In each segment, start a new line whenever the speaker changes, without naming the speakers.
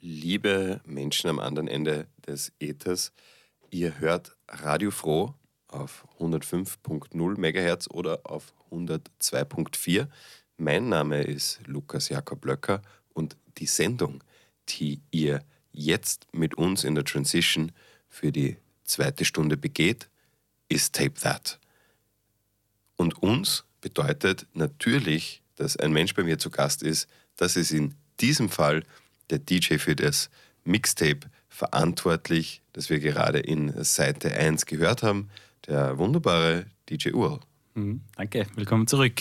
Liebe Menschen am anderen Ende des Äthers, ihr hört Radio Froh auf 105.0 MHz oder auf 102.4. Mein Name ist Lukas Jakob Löcker und die Sendung, die ihr jetzt mit uns in der Transition für die zweite Stunde begeht, ist Tape That. Und uns bedeutet natürlich, dass ein Mensch bei mir zu Gast ist. Das ist in diesem Fall der DJ für das Mixtape verantwortlich, das wir gerade in Seite 1 gehört haben, der wunderbare DJ Url.
Danke, willkommen zurück.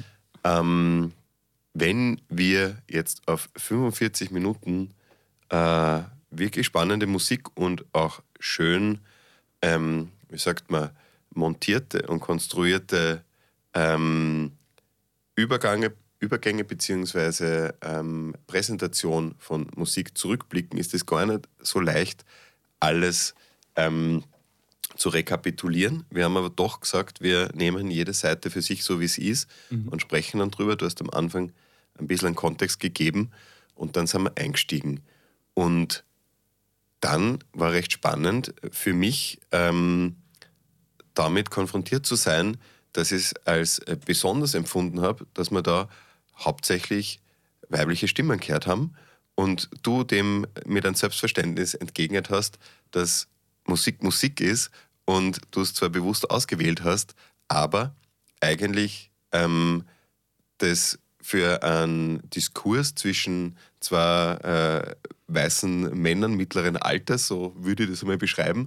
Wenn wir jetzt auf 45 Minuten wirklich spannende Musik und auch schön, wie sagt man, montierte und konstruierte Übergänge bzw. Präsentation von Musik zurückblicken, ist es gar nicht so leicht, alles zu rekapitulieren. Wir haben aber doch gesagt, wir nehmen jede Seite für sich so, wie es ist und sprechen dann drüber. Du hast am Anfang ein bisschen einen Kontext gegeben und dann sind wir eingestiegen. Und dann war recht spannend für mich, damit konfrontiert zu sein, dass ich es als besonders empfunden habe, dass wir da hauptsächlich weibliche Stimmen gehört haben und du dem mit einem Selbstverständnis entgegnet hast, dass Musik Musik ist und du es zwar bewusst ausgewählt hast, aber eigentlich das für einen Diskurs zwischen zwei weißen Männern mittleren Alters, so würde ich das einmal beschreiben,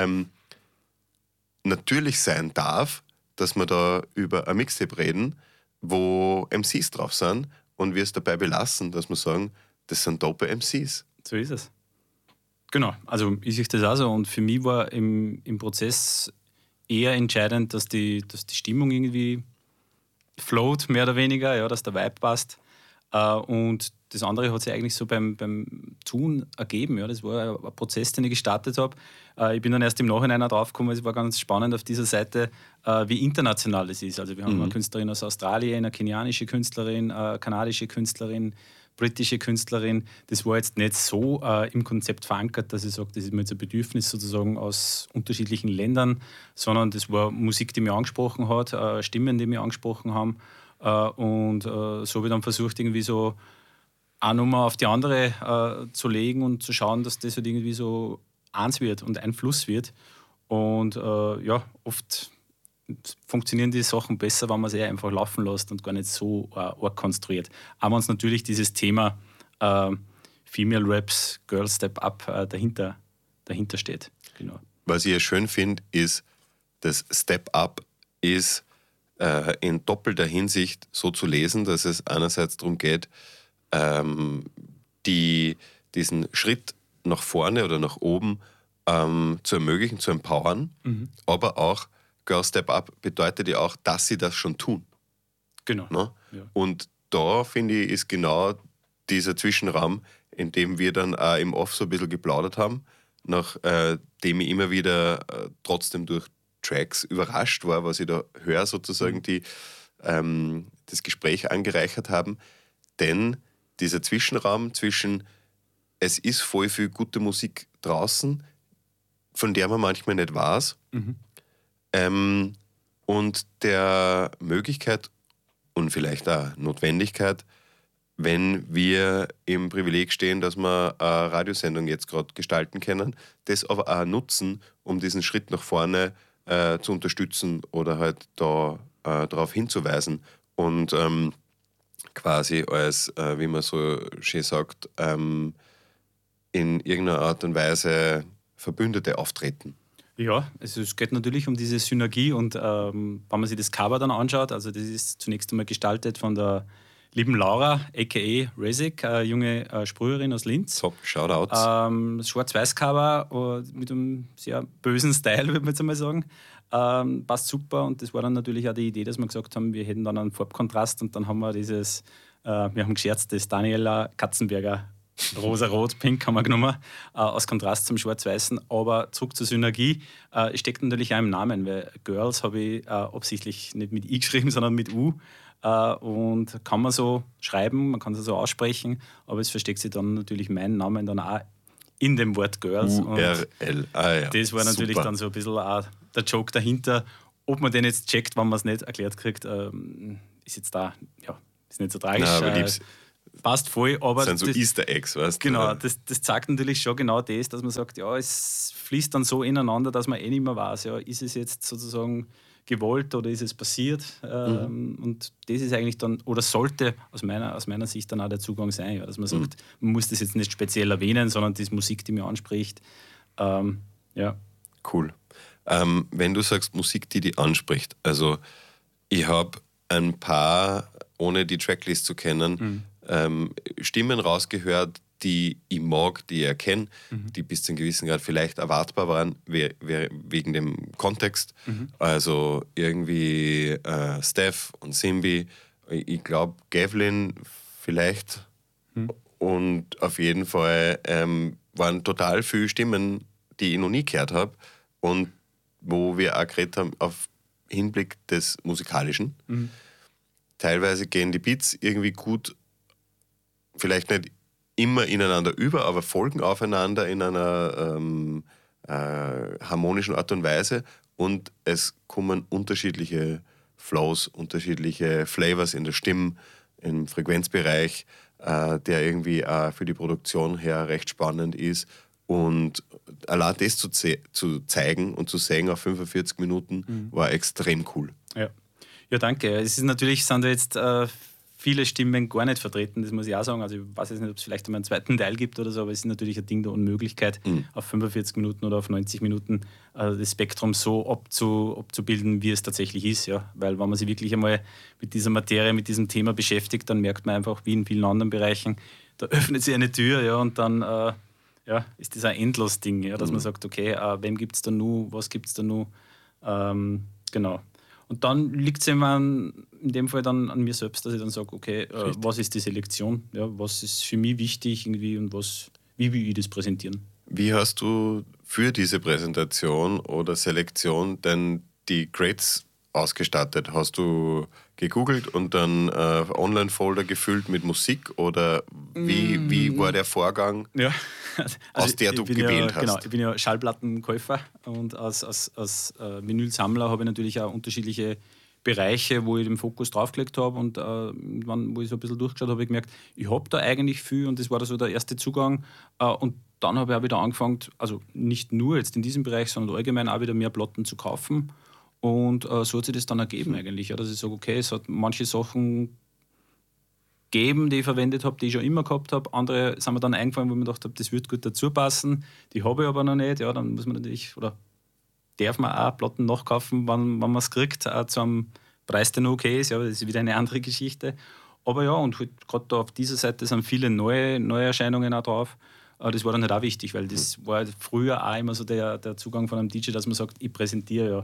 natürlich sein darf, dass wir da über ein Mixtape reden, wo MCs drauf sind und wir es dabei belassen, dass wir sagen, das sind dope MCs.
So ist es. Genau, also ich sehe das auch so und für mich war im Prozess eher entscheidend, dass die Stimmung irgendwie float, mehr oder weniger, ja, dass der Vibe passt. Und das andere hat sich eigentlich so beim Tun ergeben. Ja. Das war ein Prozess, den ich gestartet habe. Ich bin dann erst im Nachhinein auch draufgekommen, es war ganz spannend auf dieser Seite, wie international es ist. Also wir haben eine Künstlerin aus Australien, eine kenianische Künstlerin, eine kanadische Künstlerin, britische Künstlerin. Das war jetzt nicht so im Konzept verankert, dass ich sage, das ist mir jetzt ein Bedürfnis sozusagen aus unterschiedlichen Ländern, sondern das war Musik, die mich angesprochen hat, Stimmen, die mich angesprochen haben. Und so habe ich dann versucht, irgendwie so eine Nummer auf die andere zu legen und zu schauen, dass das halt irgendwie so eins wird und ein Fluss wird. Und ja, oft funktionieren die Sachen besser, wenn man sie einfach laufen lässt und gar nicht so arg konstruiert. Aber uns natürlich dieses Thema Female Raps, Girl Step Up dahinter steht. Genau.
Was ich ja schön finde, ist, das Step Up ist in doppelter Hinsicht so zu lesen, dass es einerseits darum geht, diesen Schritt nach vorne oder nach oben zu ermöglichen, zu empowern, aber auch Girl Step Up bedeutet ja auch, dass sie das schon tun.
Genau.
Ne?
Ja.
Und da, finde ich, ist genau dieser Zwischenraum, in dem wir dann auch im Off so ein bisschen geplaudert haben, nachdem ich immer wieder trotzdem durch Tracks überrascht war, was ich da höre, sozusagen, die das Gespräch angereichert haben. Denn dieser Zwischenraum zwischen, es ist voll viel gute Musik draußen, von der man manchmal nicht weiß, und der Möglichkeit und vielleicht auch Notwendigkeit, wenn wir im Privileg stehen, dass wir eine Radiosendung jetzt gerade gestalten können, das aber auch nutzen, um diesen Schritt nach vorne zu unterstützen oder halt da darauf hinzuweisen und quasi als, wie man so schön sagt, in irgendeiner Art und Weise Verbündete auftreten.
Ja, es geht natürlich um diese Synergie und wenn man sich das Cover dann anschaut, also das ist zunächst einmal gestaltet von der lieben Laura, a.k.a. Rezik, eine junge Sprüherin aus Linz.
So, Shoutouts.
Das Schwarz-Weiß-Cover mit einem sehr bösen Style, würde man jetzt einmal sagen. Passt super und das war dann natürlich auch die Idee, dass wir gesagt haben, wir hätten dann einen Farbkontrast und dann haben wir wir haben gescherzt, das Daniela Katzenberger rosa-rot-pink haben wir genommen, aus Kontrast zum Schwarz-Weißen. Aber zurück zur Synergie, steckt natürlich auch im Namen, weil Girls habe ich absichtlich nicht mit I geschrieben, sondern mit U. und kann man so schreiben, man kann es so aussprechen, aber es versteckt sich dann natürlich mein Name dann auch in dem Wort Girls.
URL. Ja.
Das war natürlich
Super.
dann so ein bisschen auch der Joke dahinter. Ob man den jetzt checkt, wenn man es nicht erklärt kriegt, ist jetzt da, ja, ist nicht so tragisch.
Nein, aber lieb's.
Passt voll, aber
Das sind so
das,
Easter Eggs, weißt du?
genau, das zeigt natürlich schon genau das, dass man sagt, ja, es fließt dann so ineinander, dass man nicht mehr weiß, ja, ist es jetzt sozusagen gewollt oder ist es passiert? Und das ist eigentlich dann, oder sollte aus meiner Sicht dann auch der Zugang sein, ja, dass man sagt, man muss das jetzt nicht speziell erwähnen, sondern die Musik, die mir anspricht. Ja.
Cool. Wenn du sagst Musik, die anspricht, also ich habe ein paar, ohne die Tracklist zu kennen, Stimmen rausgehört, die ich mag, die ich erkenne, die bis zu einem gewissen Grad vielleicht erwartbar waren, wegen dem Kontext. Also irgendwie Steph und Simbi, ich glaube Gavlin vielleicht. Und auf jeden Fall waren total viele Stimmen, die ich noch nie gehört habe und wo wir auch geredet haben auf Hinblick des Musikalischen. Teilweise gehen die Beats irgendwie gut, vielleicht nicht immer ineinander über, aber folgen aufeinander in einer harmonischen Art und Weise und es kommen unterschiedliche Flows, unterschiedliche Flavors in der Stimme, im Frequenzbereich, der irgendwie für die Produktion her recht spannend ist. Und allein das zu zeigen und zu sehen auf 45 Minuten war extrem cool.
Ja. Ja, danke. Es ist natürlich, sind da jetzt viele Stimmen gar nicht vertreten, das muss ich auch sagen. Also ich weiß jetzt nicht, ob es vielleicht einmal einen zweiten Teil gibt oder so, aber es ist natürlich ein Ding der Unmöglichkeit, auf 45 Minuten oder auf 90 Minuten das Spektrum so abzubilden, wie es tatsächlich ist. Ja. Weil wenn man sich wirklich einmal mit dieser Materie, mit diesem Thema beschäftigt, dann merkt man einfach, wie in vielen anderen Bereichen, da öffnet sich eine Tür, ja, und dann ist das ein endlos Ding, ja, dass man sagt, okay, wem gibt es da nur, was gibt es da nur, genau. Und dann liegt es in dem Fall dann an mir selbst, dass ich dann sage, okay, was ist die Selektion, ja, was ist für mich wichtig irgendwie und wie will ich das präsentieren.
Wie hast du für diese Präsentation oder Selektion denn die Grades ausgestattet? Hast du gegoogelt und dann Online-Folder gefüllt mit Musik oder wie war der Vorgang,
Ja.
aus der du gewählt hast?
Genau, ich bin ja Schallplattenkäufer und als Vinylsammler habe ich natürlich auch unterschiedliche Bereiche, wo ich den Fokus draufgelegt habe und wo ich so ein bisschen durchgeschaut habe, habe ich gemerkt, ich habe da eigentlich viel und das war da so der erste Zugang und dann habe ich auch wieder angefangen, also nicht nur jetzt in diesem Bereich, sondern allgemein auch wieder mehr Platten zu kaufen und so hat sich das dann ergeben eigentlich, ja, dass ich sage, okay, es hat manche Sachen gegeben, die ich verwendet habe, die ich schon immer gehabt habe. Andere sind mir dann eingefallen, wo ich mir gedacht habe, das wird gut dazu passen. Die habe ich aber noch nicht. Ja, dann muss man natürlich, oder darf man auch Platten nachkaufen, wenn man es kriegt, auch zu einem Preis, der noch okay ist. Ja, das ist wieder eine andere Geschichte. Aber ja, und halt, gerade da auf dieser Seite sind viele neue Erscheinungen auch drauf. Das war dann halt auch wichtig, weil das war halt früher auch immer so der Zugang von einem DJ, dass man sagt, ich präsentiere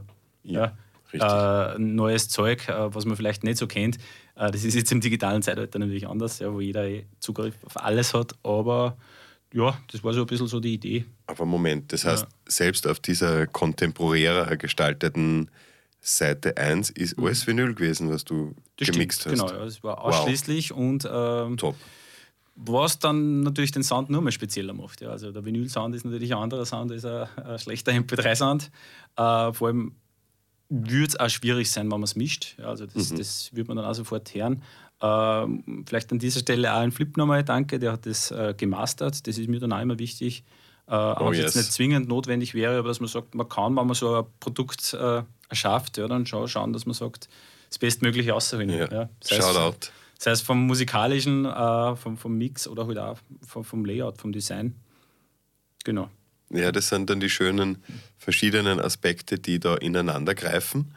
neues Zeug, was man vielleicht nicht so kennt. Das ist jetzt im digitalen Zeitalter natürlich anders, ja, wo jeder Zugriff auf alles hat. Aber ja, das war so ein bisschen so die Idee.
Aber Moment, das heißt, selbst auf dieser kontemporärer gestalteten Seite 1 ist alles Vinyl gewesen, was du
Das
gemixt
stimmt,
hast.
genau. Ja, das war ausschließlich und
Top.
was dann natürlich den Sound nur mehr spezieller macht. Ja. Also der Vinyl-Sound ist natürlich ein anderer Sound als ein schlechter MP3-Sound. Vor allem würde es auch schwierig sein, wenn man es mischt. Ja, also das wird man dann auch sofort hören. Vielleicht an dieser Stelle auch ein Flip nochmal, danke, der hat das gemastert. Das ist mir dann auch immer wichtig. Auch wenn es jetzt nicht zwingend notwendig wäre, aber dass man sagt, man kann, wenn man so ein Produkt erschafft, ja, dann schauen, dass man sagt, das Bestmögliche rausholen. Ja.
Shoutout.
Sei es vom musikalischen, vom Mix oder halt auch vom Layout, vom Design. Genau.
Ja, das sind dann die schönen verschiedenen Aspekte, die da ineinander greifen.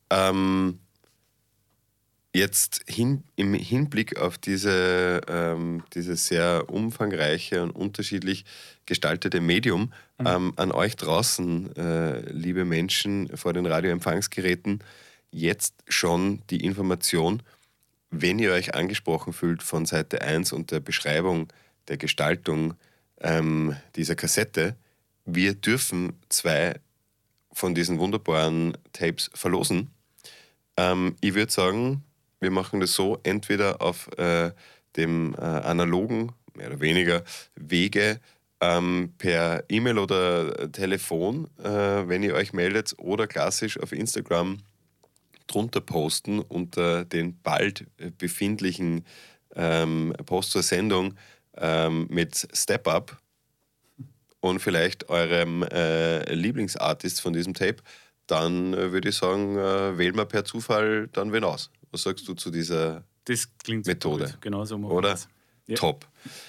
Jetzt im Hinblick auf diese sehr umfangreiche und unterschiedlich gestaltete Medium, an euch draußen, liebe Menschen vor den Radioempfangsgeräten, jetzt schon die Information, wenn ihr euch angesprochen fühlt von Seite 1 und der Beschreibung der Gestaltung dieser Kassette, wir dürfen 2 von diesen wunderbaren Tapes verlosen. Ich würde sagen, Wir machen das so, entweder auf dem analogen, mehr oder weniger, Wege per E-Mail oder Telefon, wenn ihr euch meldet, oder klassisch auf Instagram drunter posten unter den bald befindlichen Post zur Sendung mit Step Up und vielleicht eurem Lieblingsartist von diesem Tape, dann würde ich sagen, wählen wir per Zufall dann wen aus. Was sagst du zu dieser
Das klingt
Methode?
gut. Genau so machen
Oder?
wir's. Ja.
Top.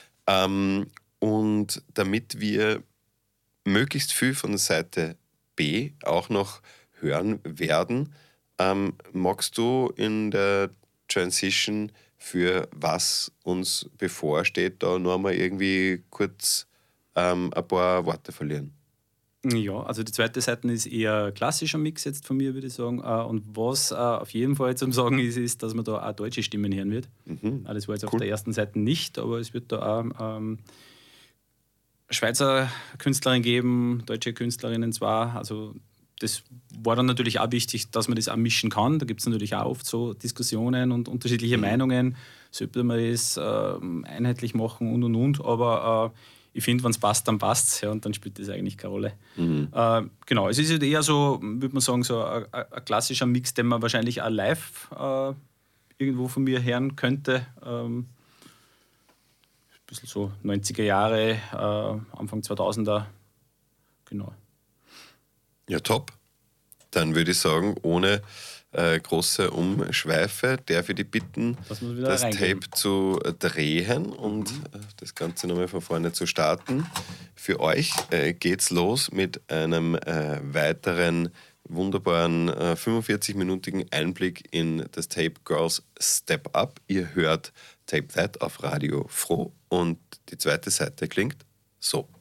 Und damit wir möglichst viel von Seite B auch noch hören werden, magst du in der Transition, für was uns bevorsteht, da noch mal irgendwie kurz ein paar Worte verlieren?
Ja, also die zweite Seite ist eher klassischer Mix jetzt von mir, würde ich sagen. Und was auf jeden Fall zum Sagen ist, ist, dass man da auch deutsche Stimmen hören wird. Das war jetzt auf
Cool.
der ersten Seite nicht, aber es wird da auch Schweizer Künstlerin geben, deutsche Künstlerinnen zwar. Also das war dann natürlich auch wichtig, dass man das auch mischen kann. Da gibt es natürlich auch oft so Diskussionen und unterschiedliche Meinungen. Sollte man das einheitlich machen und. Aber ich finde, wenn es passt, dann passt es. Ja, und dann spielt das eigentlich keine Rolle. Genau, es ist halt eher so, würde man sagen, so ein klassischer Mix, den man wahrscheinlich auch live irgendwo von mir hören könnte. Ein bisschen so 90er Jahre, Anfang 2000er. Genau.
Ja, top. Dann würde ich sagen, ohne große Umschweife darf ich dich bitten,
Dass wir wieder
das
reingehen.
Tape zu drehen und das Ganze nochmal von vorne zu starten. Für euch geht's los mit einem weiteren wunderbaren 45-minütigen Einblick in das Tape Girls Step Up. Ihr hört Tape That auf Radio Froh und die zweite Seite klingt so.